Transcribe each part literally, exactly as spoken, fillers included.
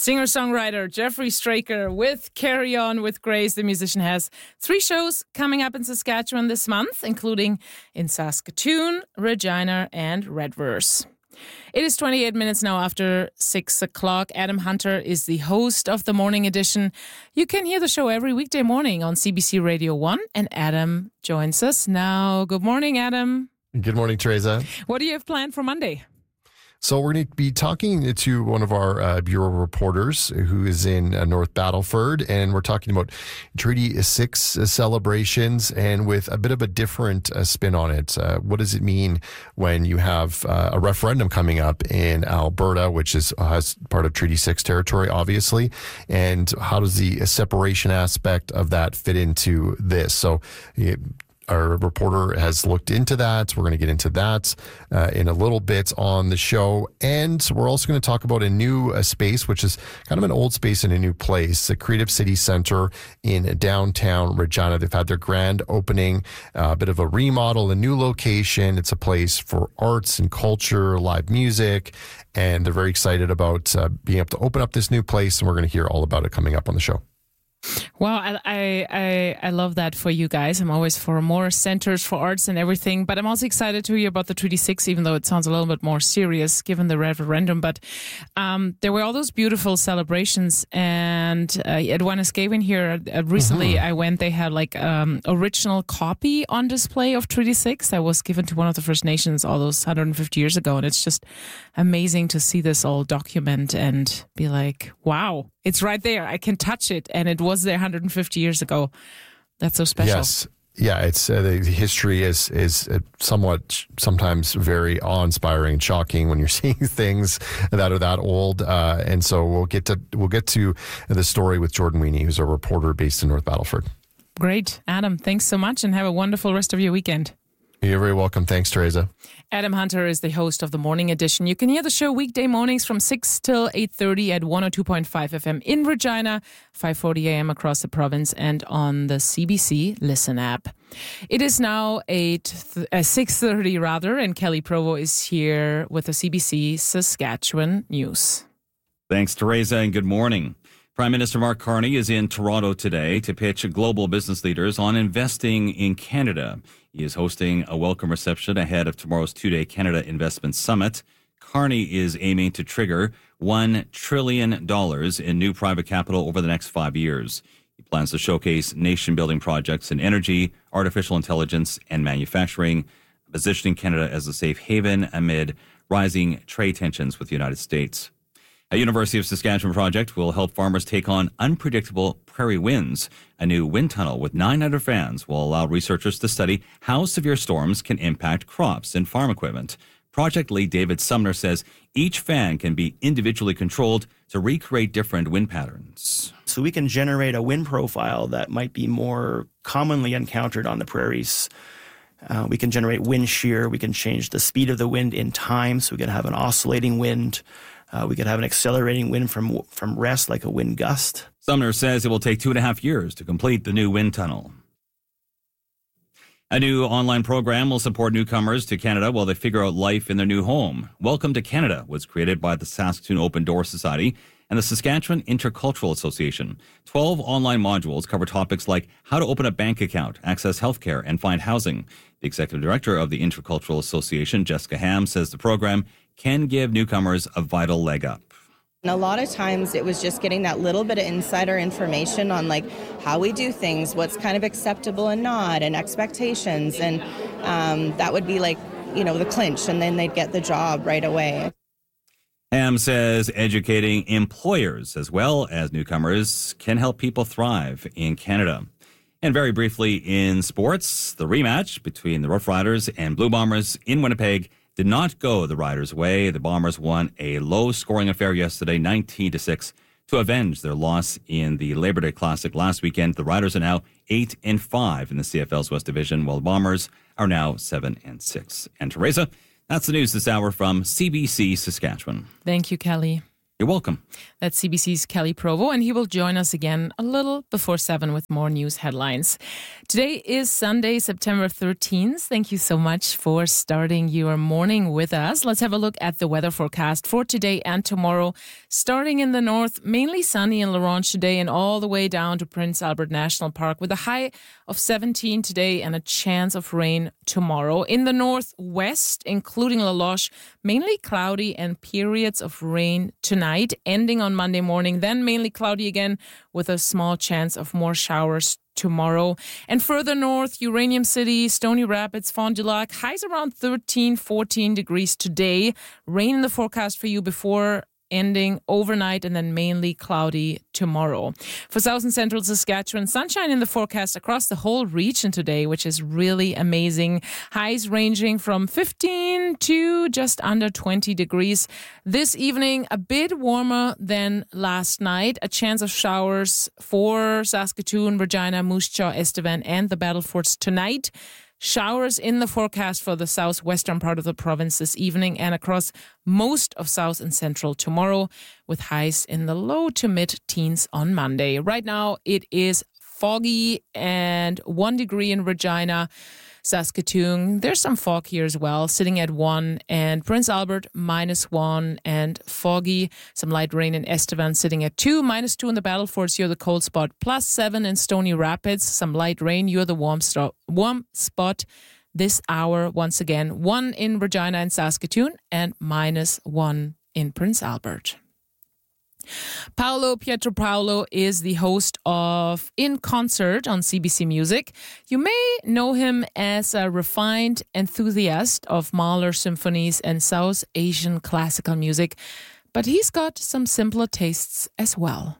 Singer-songwriter Jeffrey Straker with Carry On with Grace. The musician has three shows coming up in Saskatchewan this month, including in Saskatoon, Regina, and Redverse. It is twenty-eight minutes now after six o'clock. Adam Hunter is the host of the Morning Edition. You can hear the show every weekday morning on C B C Radio one, and Adam joins us now. Good morning, Adam. Good morning, Teresa. What do you have planned for Monday? So we're going to be talking to one of our uh, bureau reporters who is in uh, North Battleford, and we're talking about Treaty six uh, celebrations and with a bit of a different uh, spin on it. Uh, what does it mean when you have uh, a referendum coming up in Alberta, which is uh, part of Treaty six territory, obviously, and how does the separation aspect of that fit into this? So it, Our reporter has looked into that. We're going to get into that uh, in a little bit on the show. And we're also going to talk about a new uh, space, which is kind of an old space in a new place, the Creative City Center in downtown Regina. They've had their grand opening, uh, a bit of a remodel, a new location. It's a place for arts and culture, live music, and they're very excited about uh, being able to open up this new place. And we're going to hear all about it coming up on the show. Well, I, I I love that for you guys. I'm always for more centers for arts and everything, but I'm also excited to hear about the Treaty six, even though it sounds a little bit more serious given the referendum. But um, there were all those beautiful celebrations, and uh, at Wanuskewin here uh, recently, mm-hmm. I went. They had like um, original copy on display of Treaty six that was given to one of the First Nations all those one hundred fifty years ago, and it's just amazing to see this all document and be like, wow. It's right there. I can touch it, and it was there one hundred fifty years ago. That's so special. Yes. Yeah, it's uh, the history is is somewhat sometimes very awe-inspiring and shocking when you're seeing things that are that old. Uh, and so we'll get to we'll get to the story with Jordan Weenie, who's a reporter based in North Battleford. Great, Adam. Thanks so much, and have a wonderful rest of your weekend. You're very welcome. Thanks, Teresa. Adam Hunter is the host of the Morning Edition. You can hear the show weekday mornings from six till eight thirty at one oh two point five F M in Regina, five forty a.m. across the province, and on the C B C Listen app. It is now eight, uh, six thirty rather, and Kelly Provo is here with the C B C Saskatchewan News. Thanks, Teresa, and good morning. Prime Minister Mark Carney is in Toronto today to pitch global business leaders on investing in Canada. He is hosting a welcome reception ahead of tomorrow's two-day Canada Investment Summit. Carney is aiming to trigger one trillion dollars in new private capital over the next five years. He plans to showcase nation-building projects in energy, artificial intelligence, and manufacturing, positioning Canada as a safe haven amid rising trade tensions with the United States. A University of Saskatchewan project will help farmers take on unpredictable prairie winds. A new wind tunnel with nine hundred fans will allow researchers to study how severe storms can impact crops and farm equipment. Project lead David Sumner says each fan can be individually controlled to recreate different wind patterns. So we can generate a wind profile that might be more commonly encountered on the prairies. Uh, we can generate wind shear. We can change the speed of the wind in time, so we can have an oscillating wind. Uh, we could have an accelerating wind from from rest, like a wind gust. Sumner says it will take two and a half years to complete the new wind tunnel. A new online program will support newcomers to Canada while they figure out life in their new home. Welcome to Canada was created by the Saskatoon Open Door Society and the Saskatchewan Intercultural Association. Twelve online modules cover topics like how to open a bank account, access healthcare, and find housing. The executive director of the Intercultural Association, Jessica Ham, says the program can give newcomers a vital leg up. And a lot of times it was just getting that little bit of insider information on like how we do things, what's kind of acceptable and not, and expectations. And um, that would be like, you know, the clinch, and then they'd get the job right away. Ham says educating employers as well as newcomers can help people thrive in Canada. And very briefly in sports, the rematch between the Rough Riders and Blue Bombers in Winnipeg did not go the Riders' way. The Bombers won a low-scoring affair yesterday, nineteen to six, to avenge their loss in the Labor Day Classic last weekend. The Riders are now eight and five in the C F L's West Division, while the Bombers are now seven and six. And Teresa, that's the news this hour from C B C Saskatchewan. Thank you, Kelly. You're welcome. That's C B C's Kelly Provo, and he will join us again a little before seven with more news headlines. Today is Sunday, September thirteenth. Thank you so much for starting your morning with us. Let's have a look at the weather forecast for today and tomorrow. Starting in the north, mainly sunny in La Ronge today and all the way down to Prince Albert National Park with a high of seventeen today and a chance of rain tomorrow. In the northwest, including La Loche, mainly cloudy and periods of rain tonight. Ending on Monday morning, then mainly cloudy again with a small chance of more showers tomorrow. And further north, Uranium City, Stony Rapids, Fond du Lac, highs around thirteen, fourteen degrees today. Rain in the forecast for you before ending overnight and then mainly cloudy tomorrow. For south and central Saskatchewan, sunshine in the forecast across the whole region today, which is really amazing. Highs ranging from fifteen to just under twenty degrees. This evening, a bit warmer than last night. A chance of showers for Saskatoon, Regina, Moose Jaw, Estevan, and the Battlefords tonight. Showers in the forecast for the southwestern part of the province this evening and across most of south and central tomorrow, with highs in the low to mid-teens on Monday. Right now, it is foggy and one degree in Regina, Saskatoon. There's some fog here as well, sitting at one, and Prince Albert minus one, and foggy. Some light rain in Estevan sitting at two, minus two in the Battlefords. You're the cold spot. Plus seven in Stony Rapids. Some light rain. You're the warm, sto- warm spot this hour. Once again, one in Regina and Saskatoon, and minus one in Prince Albert. Paolo Pietropaolo is the host of In Concert on C B C Music. You may know him as a refined enthusiast of Mahler symphonies and South Asian classical music, but he's got some simpler tastes as well.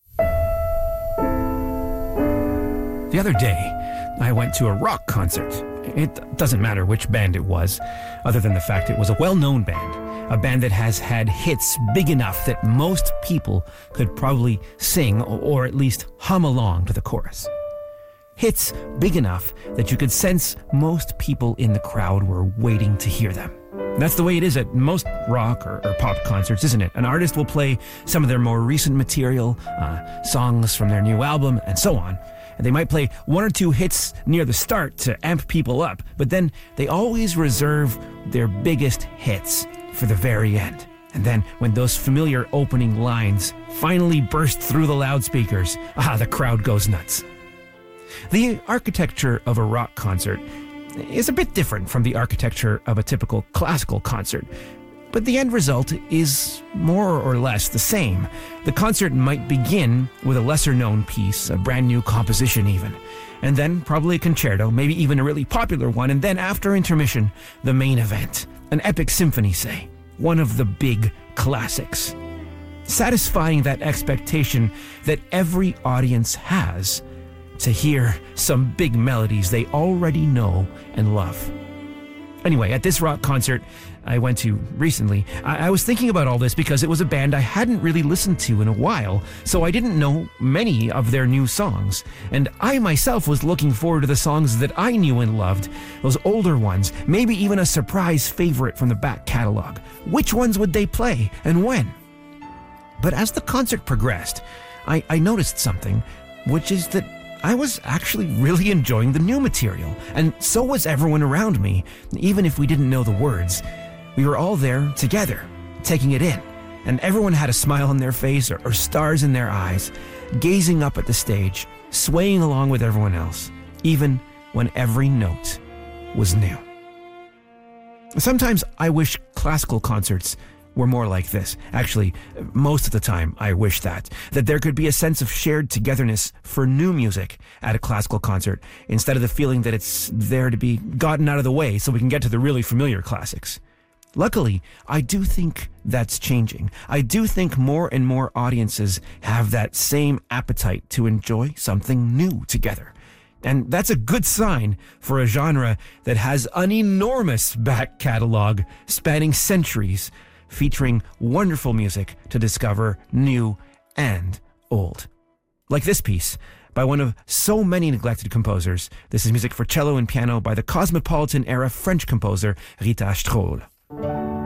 The other day, I went to a rock concert. It doesn't matter which band it was, other than the fact it was a well-known band. A band that has had hits big enough that most people could probably sing or at least hum along to the chorus. Hits big enough that you could sense most people in the crowd were waiting to hear them. That's the way it is at most rock or, or pop concerts, isn't it? An artist will play some of their more recent material, uh, songs from their new album, and so on. And they might play one or two hits near the start to amp people up, but then they always reserve their biggest hits for the very end. And then when those familiar opening lines finally burst through the loudspeakers, ah, the crowd goes nuts. The architecture of a rock concert is a bit different from the architecture of a typical classical concert, but the end result is more or less the same. The concert might begin with a lesser-known piece, a brand new composition even, and then probably a concerto, maybe even a really popular one, and then after intermission, the main event. An epic symphony, say. One of the big classics. Satisfying that expectation that every audience has to hear some big melodies they already know and love. Anyway, at this rock concert I went to recently, I, I was thinking about all this because it was a band I hadn't really listened to in a while, so I didn't know many of their new songs. And I myself was looking forward to the songs that I knew and loved, those older ones, maybe even a surprise favorite from the back catalog. Which ones would they play and when? But as the concert progressed, I, I noticed something, which is that I was actually really enjoying the new material, and so was everyone around me, even if we didn't know the words. We were all there together, taking it in, and everyone had a smile on their face or, or stars in their eyes, gazing up at the stage, swaying along with everyone else, even when every note was new. Sometimes I wish classical concerts were more like this. Actually, most of the time I wish that. That there could be a sense of shared togetherness for new music at a classical concert, instead of the feeling that it's there to be gotten out of the way so we can get to the really familiar classics. Luckily, I do think that's changing. I do think more and more audiences have that same appetite to enjoy something new together. And that's a good sign for a genre that has an enormous back catalog spanning centuries, featuring wonderful music to discover, new and old. Like this piece by one of so many neglected composers. This is music for cello and piano by the Cosmopolitan-era French composer Rita Strohl.